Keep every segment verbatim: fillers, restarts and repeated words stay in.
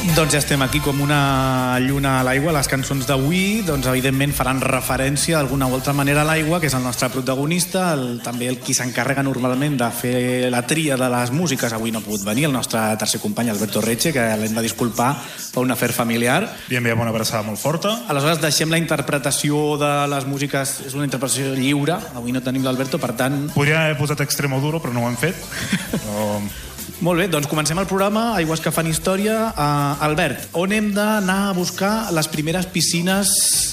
Doncs ja estem aquí com una lluna a l'aigua. Les cançons d'avui, doncs, evidentment, faran referència d'alguna o altra manera a l'aigua, que és el nostre protagonista, el, també el qui s'encarrega normalment de fer la tria de les músiques. Avui no ha pogut venir el nostre tercer company, Alberto Reche, que l'hem de disculpar per un afer familiar. Li enviem una abraçada molt forta. Aleshores, deixem la interpretació de les músiques, és una interpretació lliure. Avui no tenim l'Alberto, per tant... Podria haver posat Extremoduro, però no ho hem fet. Però... Molt bé, doncs comencem el programa Aigües que fan història. Uh, Albert, on hem d'anar a buscar les primeres piscines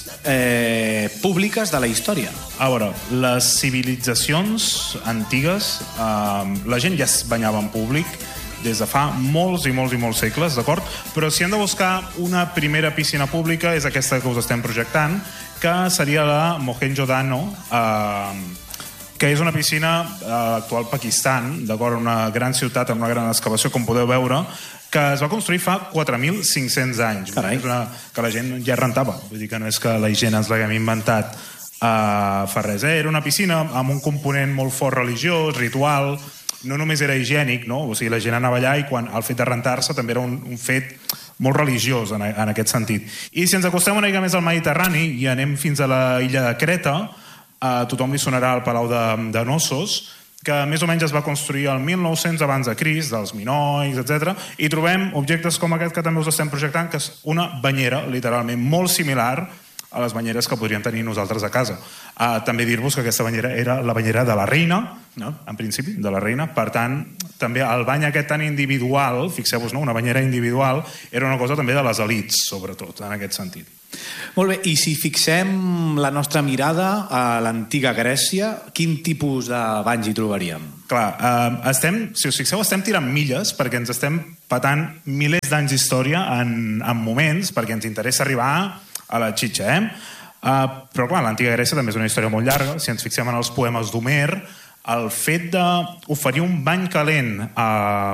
eh, públiques de la història? A veure, les civilitzacions antigues, eh, la gent ja es banyava en públic des de fa molts i molts i molts segles, d'acord? Però si hem de buscar una primera piscina pública és aquesta que us estem projectant, que seria la Mohenjo-Daro, eh, que és una piscina a l'actual Pakistan, d'acord, una gran ciutat amb una gran excavació, com podeu veure, que es va construir fa quatre mil cinc-cents anys. Carai. És una, que la gent ja rentava, vull dir que no és que la higiene ens l'haguem inventat uh, fa res. Eh? Era una piscina amb un component molt fort religiós, ritual, no només era higiènic, no? O sigui, la gent anava allà i quan el fet de rentar-se també era un, un fet molt religiós en, en aquest sentit. I si ens acostem una mica més al Mediterrani i anem fins a la illa de Creta, a tothom li sonarà el Palau de, de Knossos, que més o menys es va construir el mil nou-cents abans de Crist, dels minois, etcètera, i trobem objectes com aquest que també us estem projectant, que és una banyera, literalment, molt similar a les banyeres que podríem tenir nosaltres a casa. Uh, també dir-vos que aquesta banyera era la banyera de la reina, no? En principi, de la reina. Per tant, també el bany aquest tan individual, fixeu-vos, no? Una banyera individual, era una cosa també de les elits, sobretot, en aquest sentit. Molt bé, i si fixem la nostra mirada a l'antiga Grècia, quin tipus de banys hi trobaríem? Clar, eh, estem, si us fixeu, estem tirant milles perquè ens estem patant milers d'anys d'història en, en moments, perquè ens interessa arribar a la xitxa, eh? Uh, però clar, l'antiga Grècia també és una història molt llarga. Si ens fixem en els poemes d'Homer, el fet d'oferir un bany calent a,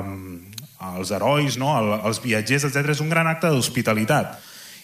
als herois, no? als viatgers, etcètera, és un gran acte d'hospitalitat.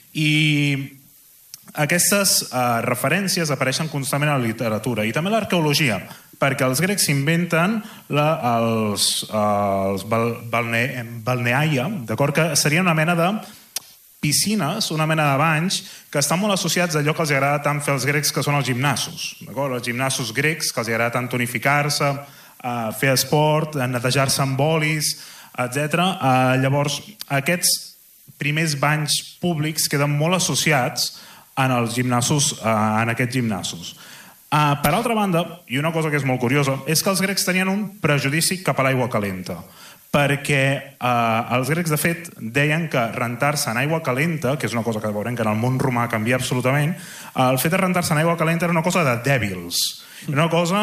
I aquestes uh, referències apareixen constantment a la literatura i també a l'arqueologia, perquè els grecs s'inventen la, els, uh, els bal, balne, balneaia, d'acord? Que seria una mena de piscines, una mena de banys que estan molt associats a allò que els agrada tant fer els grecs, que són els gimnasos, d'acord? Els gimnasos grecs, que els agrada tant tonificar-se, uh, fer esport, netejar-se amb bolis, etcètera. Uh, llavors, aquests primers banys públics queden molt associats en els gimnasos, en aquests gimnasos. Per altra banda, i una cosa que és molt curiosa, és que els grecs tenien un prejudici cap a l'aigua calenta, perquè eh, els grecs, de fet, deien que rentar-se en aigua calenta, que és una cosa que veurem que en el món romà canvia absolutament, el fet de rentar-se en aigua calenta era una cosa de dèbils. Una cosa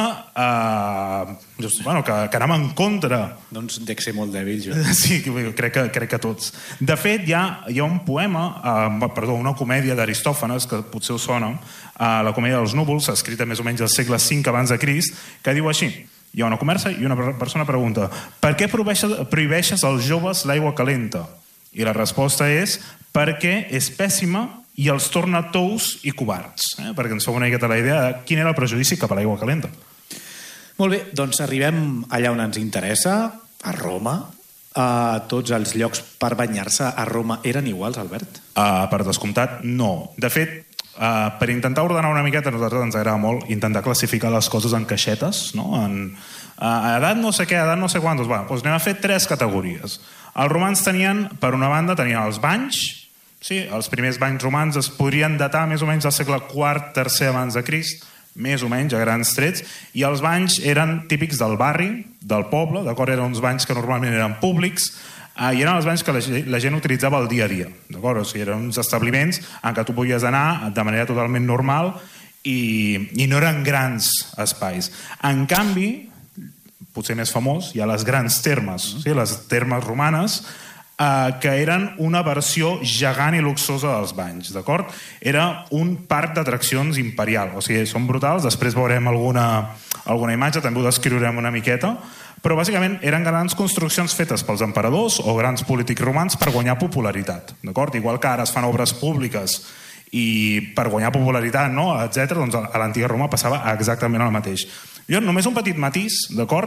eh, bueno, que, que anava en contra. Doncs dec ser molt dèbil, jo. Sí, crec que, crec que tots. De fet, hi ha, hi ha un poema, eh, perdó, una comèdia d'Aristòfanes, que potser us sona, eh, la comèdia dels núvols, escrita més o menys al segle cinc abans de Crist, que diu així: hi ha una conversa i una persona pregunta: per què prohibeixes, prohibeixes als joves l'aigua calenta? I la resposta és: perquè és pèssima i els torna tous i covards, eh? Perquè ens fa una miqueta la idea de quin era el prejudici cap a l'aigua calenta. Molt bé, doncs arribem allà on ens interessa, a Roma. Uh, tots els llocs per banyar-se a Roma eren iguals, Albert? Uh, per descomptat, no. De fet, uh, per intentar ordenar una miqueta, a nosaltres ens agrada molt intentar classificar les coses en caixetes, no? En uh, edat no sé què, edat no sé quantos. Bueno, doncs anem a fer tres categories. Els romans tenien, per una banda, tenien els banys. Sí, els primers banys romans es podrien datar més o menys al segle quart, tercer abans de Crist, més o menys a grans trets, i els banys eren típics del barri, del poble, d'acord? Eren uns banys que normalment eren públics, eh, i eren els banys que la, la gent utilitzava el dia a dia, d'acord? O sigui, eren uns establiments en què tu podies anar de manera totalment normal i, i no eren grans espais. En canvi, potser més famós, hi ha les grans termes, sí? Les termes romanes, Uh, que eren una versió gegant i luxosa dels banys, d'acord? Era un parc d'atraccions imperial, o sigui, són brutals, després veurem alguna, alguna imatge, també ho descriurem una miqueta, però bàsicament eren grans construccions fetes pels emperadors o grans polítics romans per guanyar popularitat, d'acord? Igual que ara es fan obres públiques i per guanyar popularitat, no? etcètera, doncs a l'antiga Roma passava exactament el mateix. Jo, només un petit matís, d'acord?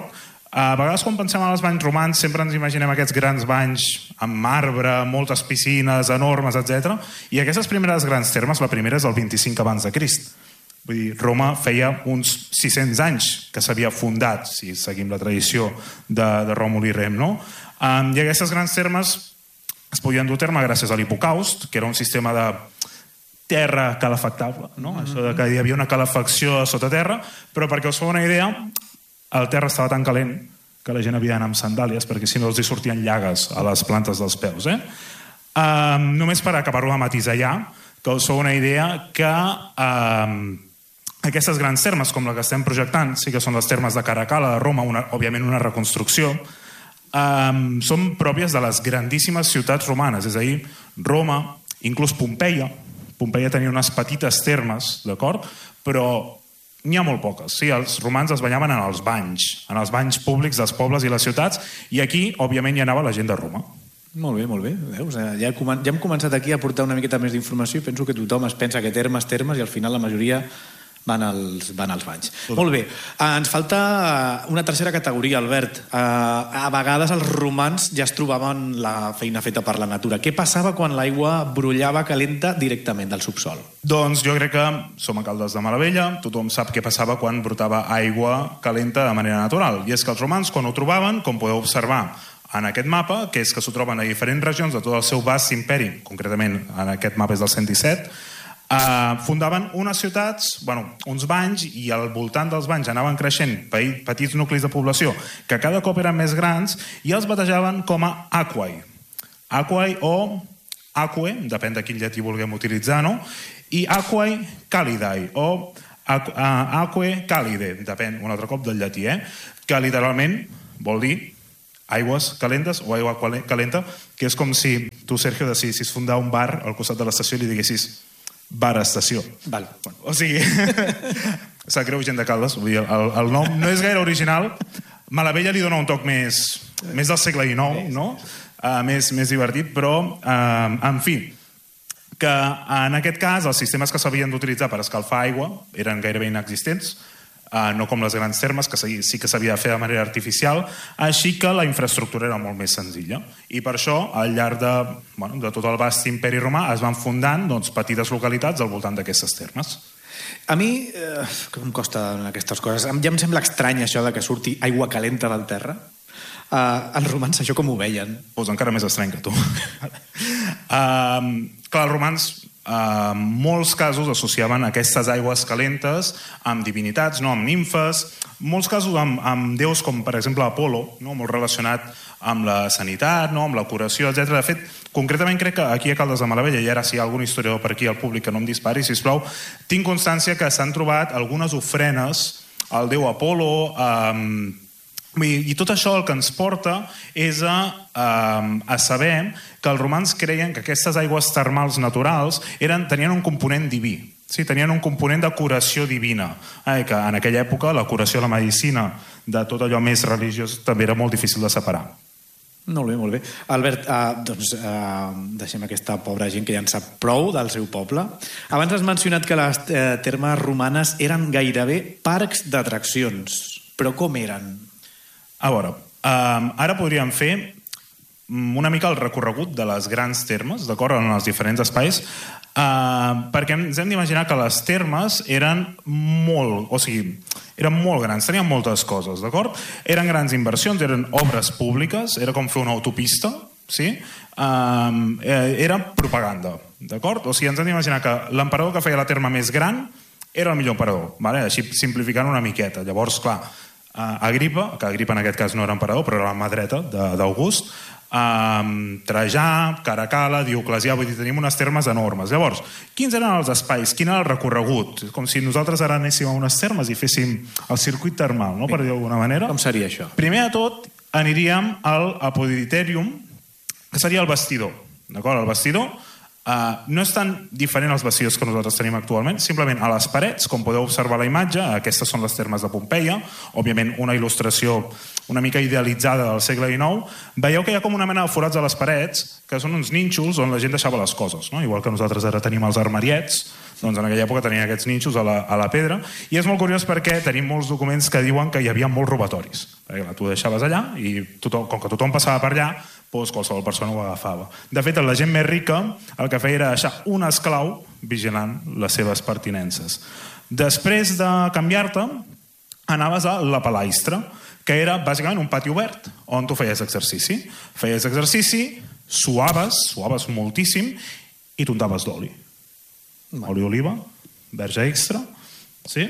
A vegades quan pensem en els banys romans sempre ens imaginem aquests grans banys amb marbre, moltes piscines enormes, etcètera. I aquestes primeres grans termes, la primera és el vint-i-cinc abans de Crist. Vull dir, Roma feia uns sis-cents anys que s'havia fundat, si seguim la tradició de, de Ròmul i Rem, no? Um, I aquestes grans termes es podien dur a terme gràcies a l'hipocaust, que era un sistema de terra calefactable, no? Mm-hmm. Això de que hi havia una calefacció sota terra, però perquè us feu una idea, el terra estava tan calent que la gent havia d'anar amb sandàlies perquè si no els hi sortien llagues a les plantes dels peus. Eh? Um, només per acabar-ho de matisar ja, que us feu una idea que um, aquestes grans termes, com la que estem projectant, sí que són les termes de Caracalla, de Roma, una, òbviament una reconstrucció, um, són pròpies de les grandíssimes ciutats romanes, és a dir, Roma, inclús Pompeia. Pompeia tenia unes petites termes, d'acord? Però n'hi ha molt poques. Sí, els romans es banyaven en els banys, en els banys públics dels pobles i les ciutats, i aquí, òbviament, hi anava la gent de Roma. Molt bé, molt bé. Veus? Ja, ja hem començat aquí a portar una miqueta més d'informació i penso que tothom es pensa que termes, termes, i al final la majoria van als, van als banys. Tot. Molt bé. Ens falta una tercera categoria, Albert. A vegades els romans ja es trobaven la feina feta per la natura. Què passava quan l'aigua brollava calenta directament del subsol? Doncs jo crec que som alcaldes de Malavella, tothom sap què passava quan brotava aigua calenta de manera natural. I és que els romans, quan ho trobaven, com podeu observar en aquest mapa, que és que s'ho troben a diferents regions de tot el seu vast imperi, concretament en aquest mapa és del cent disset, Uh, fundaven unes ciutats, bueno, uns banys, i al voltant dels banys anaven creixent petits nuclis de població que cada cop eren més grans i els batejaven com a aquae. Aquae o aquae, depèn de quin llatí vulguem utilitzar, no? I aquae calidae o aquae calide, depèn un altre cop del llatí, eh? Que literalment vol dir aigües calentes o aigua calenta, que és com si tu, Sergio, decidissis fundar un bar al costat de l'estació i li diguessis bar estació. Val. Bueno. O sigui, sap greu, gent de Caldes, vull dir, el, el nom no és gaire original. Malavella li dona un toc més, més del segle dinou, no? Uh, més, més divertit, però, uh, en fi, que en aquest cas els sistemes que s'havien d'utilitzar per escalfar aigua eren gairebé inexistents, uh, no com les grans termes, que sí que s'havia de fer de manera artificial, així que la infraestructura era molt més senzilla. I per això, al llarg de, bueno, de tot el vast imperi romà, es van fundant doncs, petites localitats al voltant d'aquestes termes. A mi, eh, que em costa en aquestes coses, ja em sembla estrany això de que surti aigua calenta del terra. Uh, els romans això com ho veien? Pues encara més estrany que tu. uh, clar, els romans en molts casos associaven aquestes aigües calentes amb divinitats, no, amb nimfes, molts casos amb, amb déus com per exemple Apolo, no, molt relacionat amb la sanitat, no, amb la curació, etcètera. De fet, concretament crec que aquí a Caldes de Malavella, i ara si hi ha algun historiador per aquí al públic que no em dispari, sisplau, tinc constància que s'han trobat algunes ofrenes al déu Apolo, eh, i tot això el que ens porta és a, a saber que els romans creien que aquestes aigües termals naturals eren, tenien un component diví, sí, tenien un component de curació divina, eh, que en aquella època la curació, la medicina, de tot allò més religiós també era molt difícil de separar. Molt bé, molt bé. Albert, uh, doncs uh, deixem aquesta pobra gent que ja en sap prou del seu poble. Abans has mencionat que les uh, termes romanes eren gairebé parcs d'atraccions, però com eren? A veure, um, ara podríem fer una mica el recorregut de les grans termes, d'acord, en els diferents espais, uh, perquè ens hem d'imaginar que les termes eren molt, o sigui, eren molt grans, tenien moltes coses, d'acord? Eren grans inversions, eren obres públiques, era com fer una autopista, sí? Um, era propaganda, d'acord? O sigui, ens hem d'imaginar que l'emperador que feia la terma més gran era el millor emperador, vale? Així simplificant una miqueta. Llavors, clar, Agripa, que Agripa en aquest cas no era emperador, però era la mà dreta d'August, um, Trajà, Caracalla, Dioclecià, vull dir, tenim unes termes enormes. Llavors, quins eren els espais? Quin era el recorregut? Com si nosaltres ara anéssim a unes termes i féssim el circuit termal, no? Per dir d'alguna manera. Com seria això? Primer de tot, aniríem al Apoditerium, que seria el vestidor. D'acord? El vestidor Uh, no és tan diferent als vestidors que nosaltres tenim actualment, simplement a les parets, com podeu observar a la imatge, aquestes són les termes de Pompeia, òbviament una il·lustració una mica idealitzada del segle dinou, veieu que hi ha com una mena de forats a les parets, que són uns nínxols on la gent deixava les coses, no? Igual que nosaltres ara tenim els armariets, Doncs en aquella època tenien aquests ninxos a la, a la pedra, i és molt curiós perquè tenim molts documents que diuen que hi havia molts robatoris. Perquè, clar, tu deixaves allà i tothom, com que tothom passava per allà, doncs qualsevol persona ho agafava. De fet, la gent més rica el que feia era deixar un esclau vigilant les seves pertinences. Després de canviar-te, anaves a la palaistra, que era bàsicament un pati obert on tu feies exercici. Feies exercici, suaves, suaves moltíssim, i t'untaves d'oli. Oli d'oliva, verge extra, sí?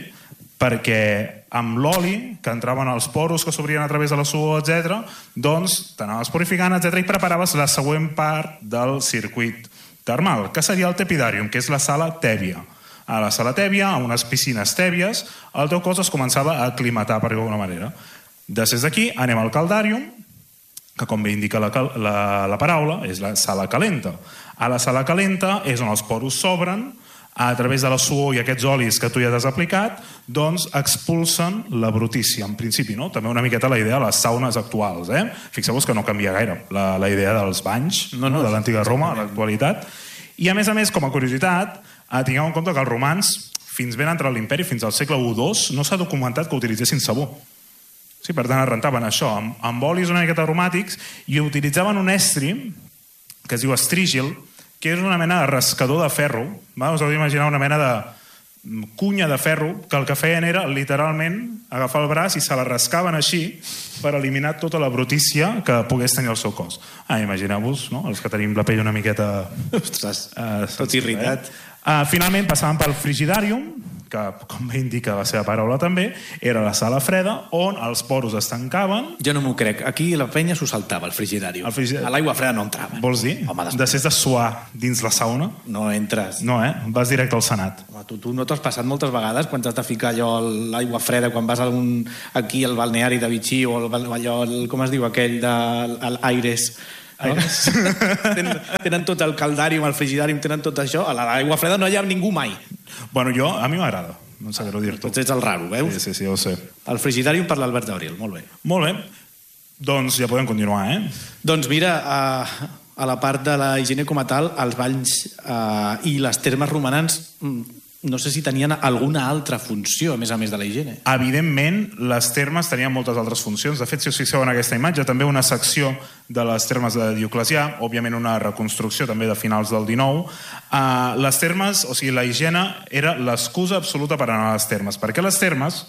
Perquè amb l'oli, que entraven als poros que s'obrien a través de la suor, etcètera, doncs t'anaves purificant, etcètera, i preparaves la següent part del circuit termal, que seria el tepidàrium, que és la sala tèbia. A la sala tèbia, a unes piscines tèbies, el teu cos es començava a aclimatar, per d'alguna manera. Després d'aquí anem al caldàrium, que com bé indica la, la, la paraula, és la sala calenta. A la sala calenta és on els poros s'obren, a través de la suor i aquests olis que tu ja t'has aplicat, doncs expulsen la brutícia, en principi, no? També una miqueta la idea de les saunes actuals, eh? Fixeu-vos que no canvia gaire la, la idea dels banys, no, no, de l'antiga Roma a l'actualitat. I a més a més, com a curiositat, eh, tingueu en compte que els romans, fins ben entre l'imperi, fins al segle u dos, no s'ha documentat que utilitzessin sabó. Sí, per tant, es rentaven això, amb, amb olis una miqueta aromàtics, i utilitzaven un estri, que es diu estrígil, que és una mena de rascador de ferro. Va? Us heu d'imaginar una mena de cunya de ferro, que el que feien era, literalment, agafar el braç i se la rascaven així per eliminar tota la brutícia que pogués tenir el seu cos. Ah, imagineu-vos, no? Els que tenim la pell una miqueta... Ostres, uh, tot irritat. Eh? Uh, finalment passaven pel frigidàrium, que, com bé indica la seva paraula també, era la sala freda, on els poros es tancaven. Jo no m'ho crec. Aquí la penya s'ho saltava, el frigidari. El frigidari. A l'aigua freda no entrava. Vols dir? Home, després de suar dins la sauna? No entres. No, eh? Vas directe al Senat. Home, tu, tu no t'has passat moltes vegades quan t'has de ficar allò a l'aigua freda, quan vas a un, aquí al balneari de Vichy, o allò, el, com es diu aquell, de l'Aires... No? tenen, tenen tot el caldàrium, el frigidàrium, tenen tot això. A l'aigua freda no hi ha ningú mai. Bueno, jo, a mi m'agrada. No sé què ho dir-t'ho. Potser ets el raro, veus? Sí, sí, sí, ho sé. El frigidàrium per l'Albert Gabriel, molt bé. Molt bé. Doncs ja podem continuar, eh? Doncs mira, a, a la part de la higiene com a tal, els banys uh, i les termes romanents, no sé si tenien alguna altra funció, a més a més de la higiene. Evidentment, les termes tenien moltes altres funcions. De fet, si us fixeu en aquesta imatge, també una secció de les termes de Dioclecià, òbviament una reconstrucció també de finals del dinou. Uh, les termes, o sigui, la higiene era l'excusa absoluta per anar a les termes, perquè les termes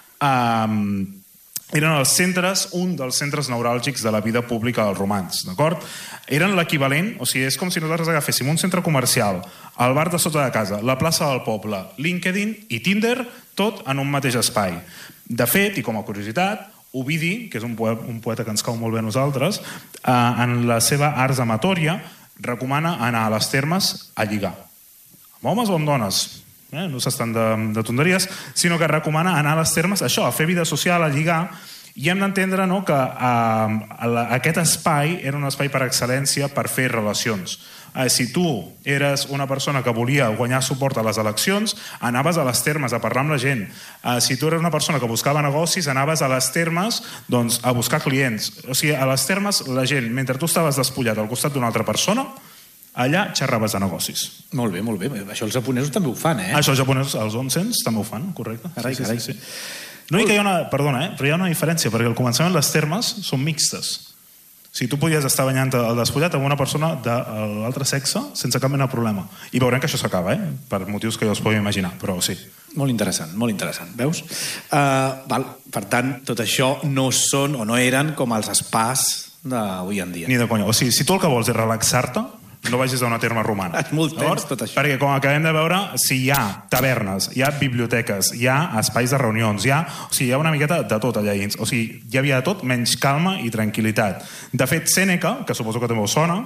uh, eren els centres, un dels centres neuràlgics de la vida pública dels romans, d'acord? Eren l'equivalent, o sigui, és com si nosaltres agaféssim un centre comercial, el bar de sota de casa, la plaça del poble, LinkedIn i Tinder, tot en un mateix espai. De fet, i com a curiositat, Ovidi, que és un poeta, un poeta que ens cau molt bé a nosaltres, eh, en la seva Ars Amatoria, recomana anar a les termes a lligar. Amb homes o amb dones? Eh? No s'estan de, de tonteries, sinó que recomana anar a les termes, això, a fer vida social, a lligar, i hem d'entendre, no, que eh, aquest espai era un espai per excel·lència per fer relacions. Eh, si tu eres una persona que volia guanyar suport a les eleccions, anaves a les termes a parlar amb la gent. Eh, si tu eres una persona que buscava negocis, anaves a les termes, doncs, a buscar clients. O sigui, a les termes, la gent, mentre tu estaves despullat al costat d'una altra persona, allà xerraves de negocis. Molt bé, molt bé. Això els japonesos també ho fan, eh? Això els japonesos, els onsens, també ho fan, correcte. Carai, sí, carai. Sí, sí. No, i que hi ha una, perdona, eh? Però hi ha una diferència, perquè al començament les termes són mixtes. Si tu podies estar banyant el despullat amb una persona de l'altre sexe sense cap mena de problema. I veurem que això s'acaba, eh? Per motius que jo us podeu imaginar, però sí. Molt interessant, molt interessant, veus? Uh, val. Per tant, tot això no són o no eren com els spas d'avui en dia. Ni de conya. O sigui, si tu el que vols és relaxar-te, no vagis a una terma romana. És molt tens, tot això. Perquè, com acabem de veure, si hi ha tavernes, hi ha biblioteques, hi ha espais de reunions, hi ha, o sigui, hi ha una miqueta de tot allà dins. O sigui, hi havia de tot menys calma i tranquil·litat. De fet, Sèneca, que suposo que també us sona,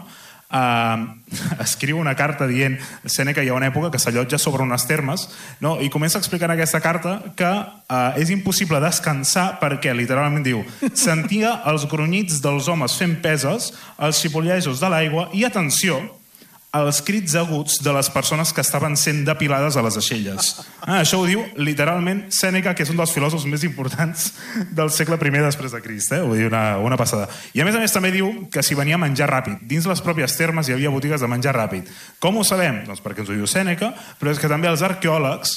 eh, escriu una carta dient, Sèneca hi ha una època que s'allotja sobre unes termes, no? I comença a explicar en aquesta carta que eh, és impossible descansar perquè, literalment diu, sentia els grunyits dels homes fent peses, els xipollejos de l'aigua i, atenció, els crits aguts de les persones que estaven sent depilades a les aixelles. Ah, això ho diu literalment Sèneca, que és un dels filòsofs més importants del segle primer després de Crist. Eh? Vull dir, una, una passada. I a més a més també diu que s'hi venia a menjar ràpid. Dins les pròpies termes hi havia botigues de menjar ràpid. Com ho sabem? Doncs perquè ens ho diu Sèneca, però és que també els arqueòlegs,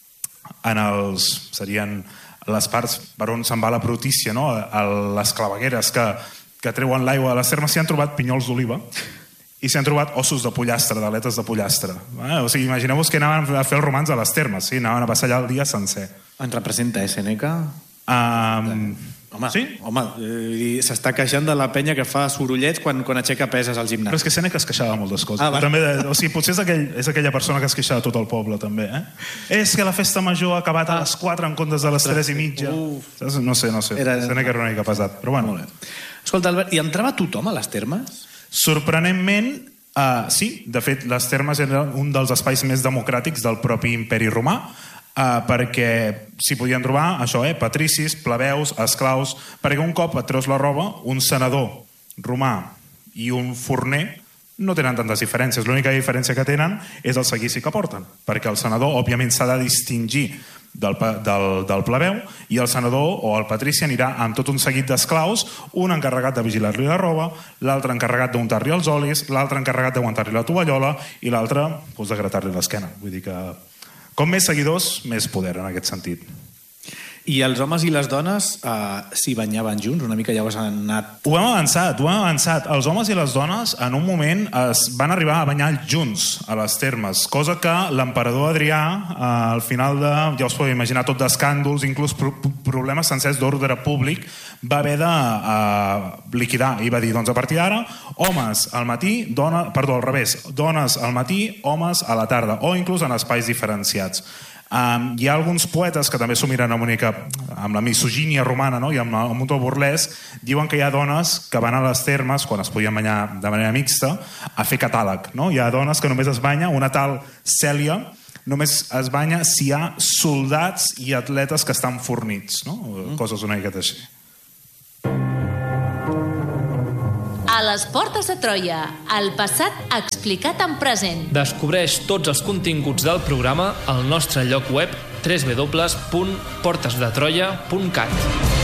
en els, serien les parts per on se'n va la brutícia, no? A les clavegueres que, que treuen l'aigua de les termes, s'hi han trobat pinyols d'oliva i s'hi han trobat ossos de pollastre, d'aletes de pollastre. Eh? O sigui, imagineu-vos que anaven a fer els romans a les termes, sí? Anaven a passar allà el dia sencer. Ens representa, eh, Sèneca? Um... Home, sí? home eh, s'està queixant de la penya que fa sorollets quan, quan aixeca peses al gimnàs. Però és que Sèneca es queixava de moltes coses. Ah, també de, o sigui, potser és, aquell, és aquella persona que es queixa de tot el poble, també. Eh? És que la festa major ha acabat a les quatre en comptes de les tres i mitja. Uf. No sé, no sé. Era... Sèneca era una mica pesat. Però bueno. Escolta, Albert, i entrava tothom a les termes? Sorprenentment, uh, sí. De fet, les termes eren un dels espais més democràtics del propi imperi romà, uh, perquè s'hi podien trobar això, eh, patricis, plebeus, esclaus, perquè un cop et treus la roba, un senador romà i un forner no tenen tantes diferències. L'única diferència que tenen és el seguici que porten, perquè el senador, òbviament, s'ha de distingir del, del, del plebeu, i el senador o el patrici anirà amb tot un seguit d'esclaus, un encarregat de vigilar-li la roba, l'altre encarregat d'untar-li els olis, l'altre encarregat d'aguantar-li la tovallola i l'altre doncs, de gratar-li l'esquena. Vull dir que com més seguidors, més poder en aquest sentit. I els homes i les dones eh, s'hi banyaven junts? Una mica ja ho has anat... Ho hem avançat, ho hem avançat. Els homes i les dones en un moment es van arribar a banyar junts a les termes, cosa que l'emperador Adrià, eh, al final de, ja us podeu imaginar, tot d'escàndols, inclús pro problemes sencers d'ordre públic, va haver de eh, liquidar. I va dir, doncs a partir d'ara, homes al matí, dona, perdó, al revés, dones al matí, homes a la tarda, o inclús en espais diferenciats. Um, hi ha alguns poetes que també s'ho miren amb, única, amb la misogínia romana, no? I amb, amb un to burlesc, diuen que hi ha dones que van a les termes, quan es podien banyar de manera mixta, a fer catàleg. No? Hi ha dones que només es banya, una tal Cèlia, només es banya si hi ha soldats i atletes que estan fornits. No? Mm. Coses una miqueta així. A les portes de Troia, el passat explicat en present. Descobreix tots els continguts del programa al nostre lloc web w w w punt portes de troia punt cat.